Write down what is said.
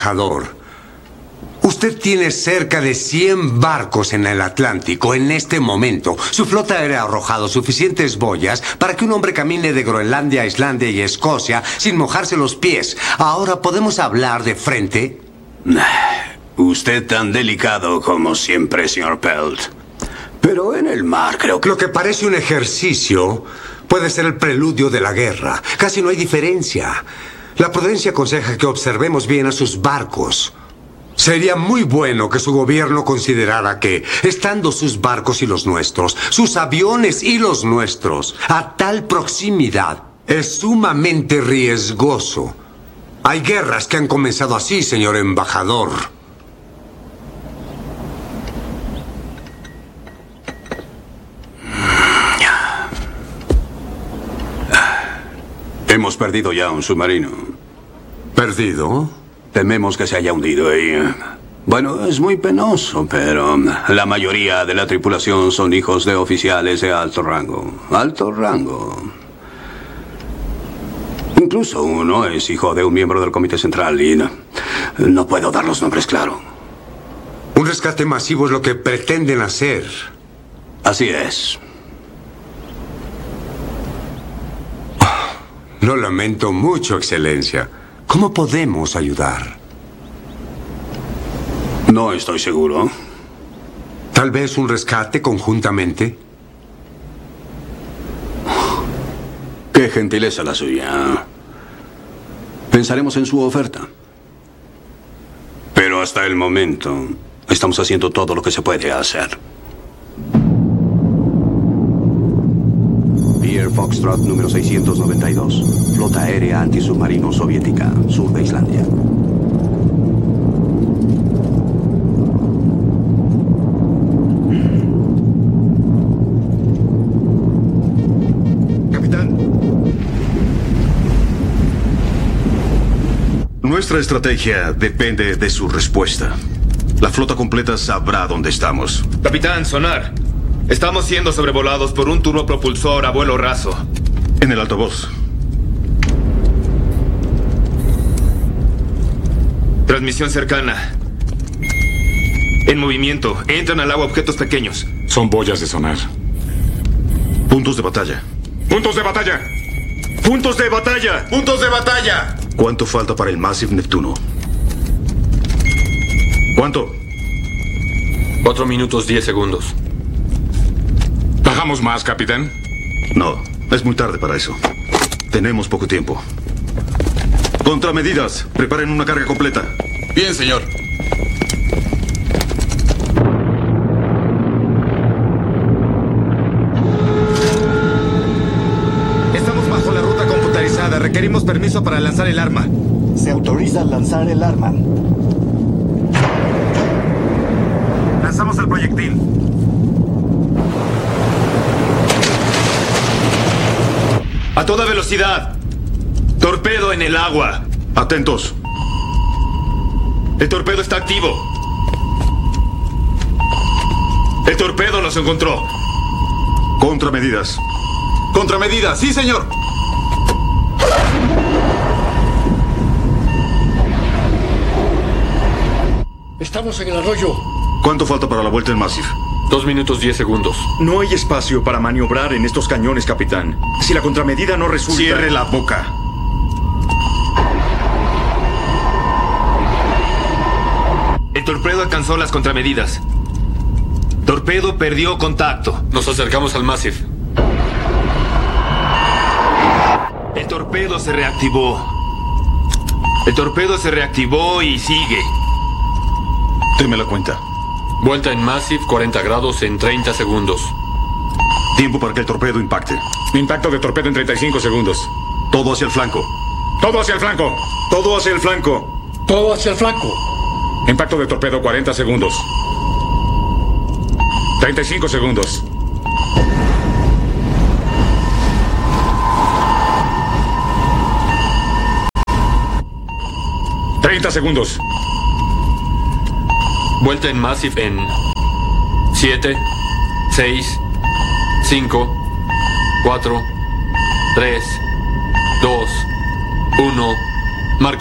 Embajador, usted tiene cerca de 100 barcos en el Atlántico en este momento. Su flota aérea ha arrojado suficientes boyas para que un hombre camine de Groenlandia a Islandia y Escocia sin mojarse los pies. Ahora, ¿podemos hablar de frente? Usted tan delicado como siempre, señor Pelt. Pero en el mar creo que... Lo que parece un ejercicio puede ser el preludio de la guerra. Casi no hay diferencia. La prudencia aconseja que observemos bien a sus barcos. Sería muy bueno que su gobierno considerara que, estando sus barcos y los nuestros, sus aviones y los nuestros, a tal proximidad, es sumamente riesgoso. Hay guerras que han comenzado así, señor embajador. Hemos perdido ya un submarino. ¿Perdido? Tememos que se haya hundido y... Bueno, es muy penoso, pero la mayoría de la tripulación son hijos de oficiales de alto rango. Alto rango. Incluso uno es hijo de un miembro del Comité Central y no puedo dar los nombres claro. Un rescate masivo es lo que pretenden hacer. Así es. Lo lamento mucho, Excelencia. ¿Cómo podemos ayudar? No estoy seguro. ¿Tal vez un rescate conjuntamente? Qué gentileza la suya. Pensaremos en su oferta. Pero hasta el momento, estamos haciendo todo lo que se puede hacer. Pierre Foxtrot número 692. Flota aérea antisubmarino soviética, sur de Islandia. Capitán. Nuestra estrategia depende de su respuesta. La flota completa sabrá dónde estamos. Capitán, sonar. Estamos siendo sobrevolados por un turbopropulsor a vuelo raso. En el altavoz. Transmisión cercana. En movimiento. Entran al agua objetos pequeños. Son boyas de sonar. Puntos de batalla. ¡Puntos de batalla! ¡Puntos de batalla! ¡Puntos de batalla! ¿Cuánto falta para el Massive Neptuno? ¿Cuánto? 4 minutos 10 segundos. ¿Bajamos más, capitán? No, es muy tarde para eso. Tenemos poco tiempo. Contramedidas, preparen una carga completa. Bien, señor. Estamos bajo la ruta computarizada. Requerimos permiso para lanzar el arma. Se autoriza lanzar el arma. Lanzamos el proyectil. A toda velocidad. Torpedo en el agua. Atentos. El torpedo está activo. El torpedo nos encontró. Contramedidas. Contramedidas, sí, señor. Estamos en el arroyo. ¿Cuánto falta para la vuelta en Massive? 2 minutos 10 segundos. No hay espacio para maniobrar en estos cañones, capitán. Si la contramedida no resulta... Cierre la boca. El torpedo alcanzó las contramedidas. Torpedo perdió contacto. Nos acercamos al Massive. El torpedo se reactivó. El torpedo se reactivó y sigue. Deme la cuenta. Vuelta en Massive 40 grados en 30 segundos. Tiempo para que el torpedo impacte. Impacto de torpedo en 35 segundos. Todo hacia el flanco. ¡Todo hacia el flanco! Todo hacia el flanco. Todo hacia el flanco. Impacto de torpedo 40 segundos. 35 segundos. ¡30 segundos! Vuelta en Massive en 7, 6, 5, 4, 3, 2, 1. Marca.